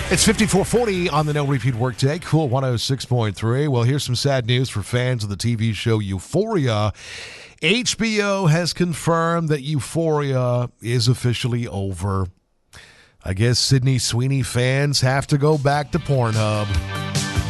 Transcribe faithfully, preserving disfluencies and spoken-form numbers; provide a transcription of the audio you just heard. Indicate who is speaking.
Speaker 1: It's fifty-four forty on the No Repeat Workday. Cool one oh six point three. Well, here's some sad news for fans of the T V show Euphoria. H B O has confirmed that Euphoria is officially over. I guess Sydney Sweeney fans have to go back to Pornhub.